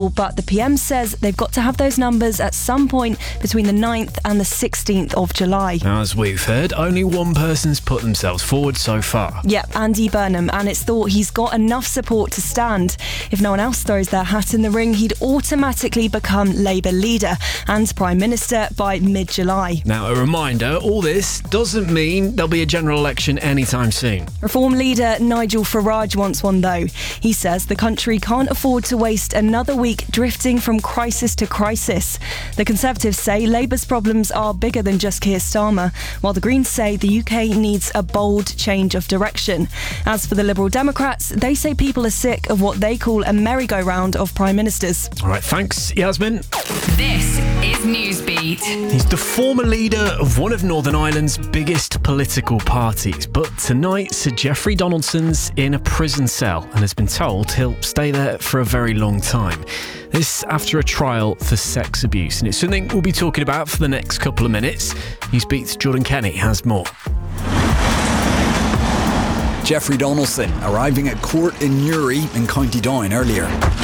April, but the PM says they've got to have those numbers at some point between the 9th and the 16th of July. As we've heard, only one person's put themselves forward so far. Yep, Andy Burnham, and it's thought he's got enough support to stand. If no one else throws their hat in the ring, he'd automatically become Labour leader and Prime Minister by mid-July. Now, a reminder, all this doesn't mean there'll be a general election anytime soon. Reform leader Nigel Farage wants one though. He says the country can't afford to waste another week drifting from crisis to crisis. The Conservatives say Labour's problems are bigger than just Keir Starmer, while the Greens say the UK needs a bold change of direction. As for the Liberal Democrats, they say people are sick of what they call a merry-go-round of Prime Ministers. All right, thanks, Yasmin. This is Newsbeat. He's the former leader of one of Northern Ireland's biggest political parties, but tonight Sir Geoffrey Donaldson's in a prison cell and has been told he'll stay there for a very long time. This after a trial for sex abuse, and it's something we'll be talking about for the next couple of minutes. Newsbeat's Jordan Kenny has more. Geoffrey Donaldson arriving at court in Newry in County Down earlier.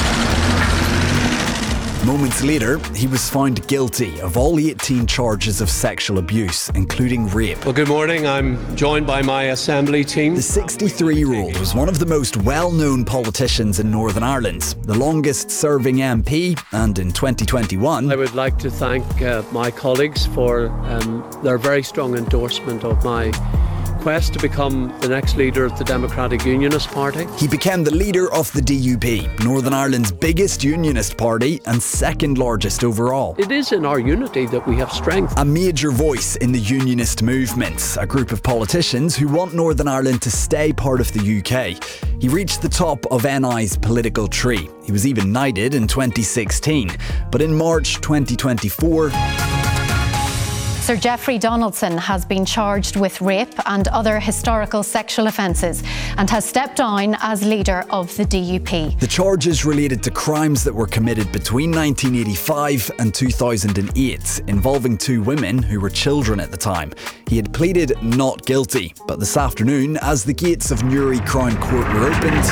Moments later, he was found guilty of all 18 charges of sexual abuse, including rape. Well, good morning. I'm joined by my assembly team. The 63-year-old was one of the most well-known politicians in Northern Ireland, the longest-serving MP, and in 2021... I would like to thank my colleagues for their very strong endorsement of my quest to become the next leader of the Democratic Unionist Party. He became the leader of the DUP, Northern Ireland's biggest unionist party and second largest overall. It is in our unity that we have strength. A major voice in the unionist movement, a group of politicians who want Northern Ireland to stay part of the UK. He reached the top of NI's political tree. He was even knighted in 2016. But in March 2024... Sir Geoffrey Donaldson has been charged with rape and other historical sexual offences and has stepped down as leader of the DUP. The charges related to crimes that were committed between 1985 and 2008, involving two women who were children at the time. He had pleaded not guilty, but this afternoon, as the gates of Newry Crown Court were opened,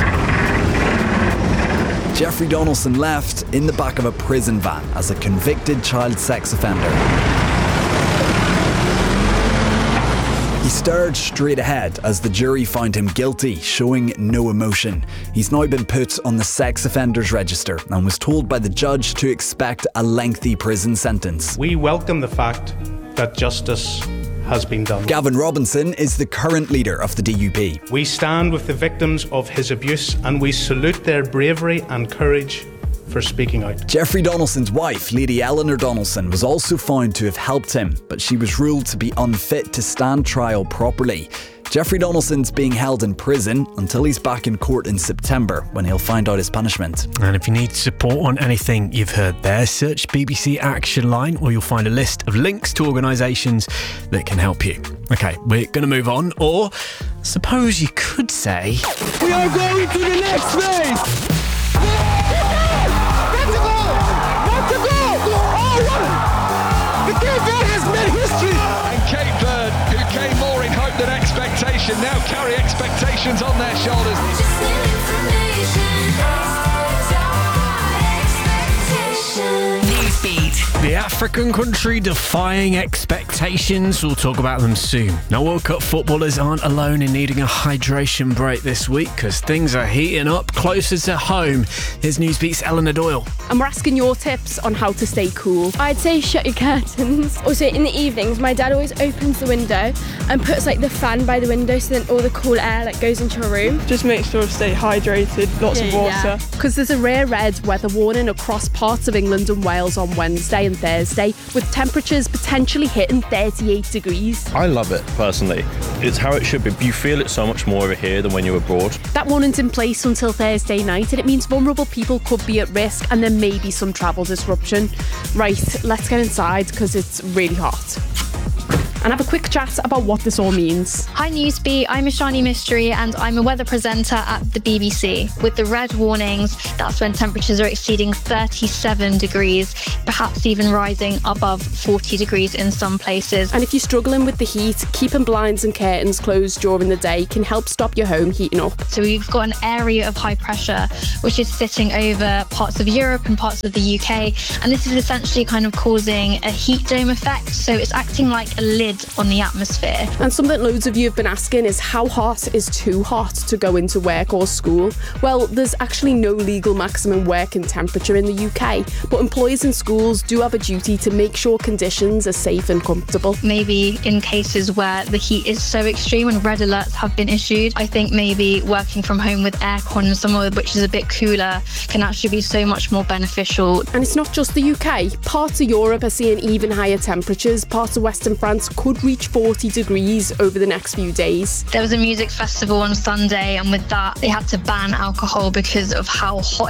Geoffrey Donaldson left in the back of a prison van as a convicted child sex offender. He stared straight ahead as the jury found him guilty, showing no emotion. He's now been put on the sex offenders register and was told by the judge to expect a lengthy prison sentence. We welcome the fact that justice has been done. Gavin Robinson is the current leader of the DUP. We stand with the victims of his abuse and we salute their bravery and courage for speaking out. Geoffrey Donaldson's wife, Lady Eleanor Donaldson, was also found to have helped him, but she was ruled to be unfit to stand trial properly. Geoffrey Donaldson's being held in prison until he's back in court in September, when he'll find out his punishment. And if you need support on anything you've heard there, search BBC Action Line, or you'll find a list of links to organisations that can help you. OK, we're going to move on, or suppose you could say... We are going to the next phase! The Cape Verde has made history! And Cape Verde, who came more in hope than expectation, now carry expectations on their shoulders. Newsbeat. The African country defying expectations. We'll talk about them soon. Now, World Cup footballers aren't alone in needing a hydration break this week because things are heating up closer to home. Here's Newsbeat's Eleanor Doyle. And we're asking your tips on how to stay cool. I'd say shut your curtains. Also, in the evenings, my dad always opens the window and puts like the fan by the window so then all the cool air like goes into your room. Just make sure to stay hydrated, lots of water. Because there's a rare red weather warning across parts of England and Wales on Wednesday and Thursday, with temperatures potentially hitting 38 degrees. I love it, personally. It's how it should be. You feel it so much more over here than when you're abroad. That warning's in place until Thursday night, and it means vulnerable people could be at risk and there may be some travel disruption. Right, let's get inside because it's really hot. and have a quick chat about what this all means. Hi Newsbeat, I'm Ishani Mystery and I'm a weather presenter at the BBC. With the red warnings, that's when temperatures are exceeding 37 degrees, perhaps even rising above 40 degrees in some places. And if you're struggling with the heat, keeping blinds and curtains closed during the day can help stop your home heating up. So we've got an area of high pressure which is sitting over parts of Europe and parts of the UK, and this is essentially kind of causing a heat dome effect, so it's acting like a lid on the atmosphere. And something loads of you have been asking is how hot is too hot to go into work or school? Well, there's actually no legal maximum working temperature in the UK, but employers and schools do have a duty to make sure conditions are safe and comfortable. Maybe in cases where the heat is so extreme and red alerts have been issued, I think maybe working from home with aircon somewhere which is a bit cooler can actually be so much more beneficial. And it's not just the UK. Parts of Europe are seeing even higher temperatures. Parts of Western France could reach 40 degrees over the next few days. There was a music festival on Sunday, and with that they had to ban alcohol because of how hot